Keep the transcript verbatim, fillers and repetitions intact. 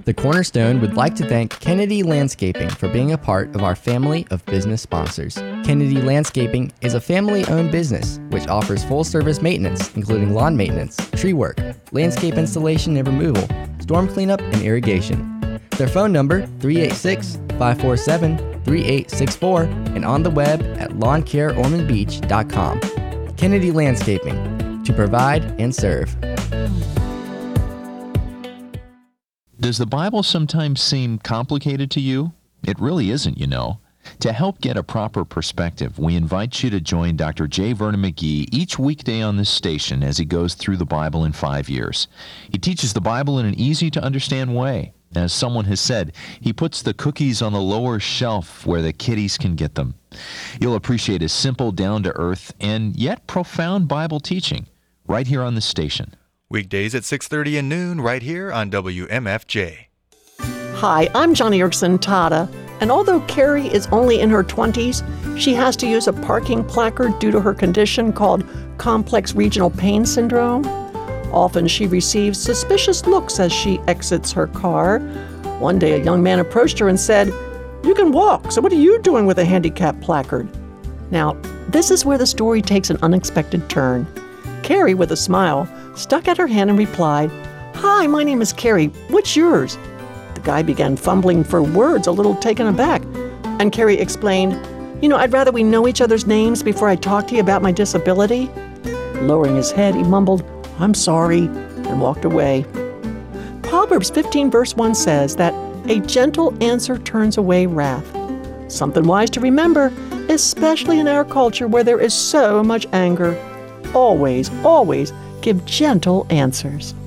The Cornerstone would like to thank Kennedy Landscaping for being a part of our family of business sponsors. Kennedy Landscaping is a family-owned business which offers full-service maintenance, including lawn maintenance, tree work, landscape installation and removal, storm cleanup, and irrigation. Their phone number, three eight six, five four seven, three eight six four, and on the web at lawn care ormond beach dot com. Kennedy Landscaping, to provide and serve. Does the Bible sometimes seem complicated to you? It really isn't, you know. To help get a proper perspective, we invite you to join Doctor J. Vernon McGee each weekday on this station as he goes through the Bible in five years. He teaches the Bible in an easy-to-understand way. As someone has said, he puts the cookies on the lower shelf where the kiddies can get them. You'll appreciate his simple, down-to-earth, and yet profound Bible teaching right here on this station. Weekdays at six thirty and noon right here on W M F J. Hi, I'm Johnny Erickson Tada, and although Carrie is only in her twenties, she has to use a parking placard due to her condition called complex regional pain syndrome. Often she receives suspicious looks as she exits her car. One day a young man approached her and said, "You can walk, so what are you doing with a handicap placard?" Now, this is where the story takes an unexpected turn. Carrie, with a smile, stuck out her hand and replied, "Hi, my name is Carrie. What's yours?" The guy began fumbling for words, a little taken aback, and Carrie explained, "You know, I'd rather we know each other's names before I talk to you about my disability." Lowering his head, he mumbled, "I'm sorry," and walked away. Proverbs fifteen verse one says that a gentle answer turns away wrath. Something wise to remember, especially in our culture where there is so much anger. Always, always give gentle answers.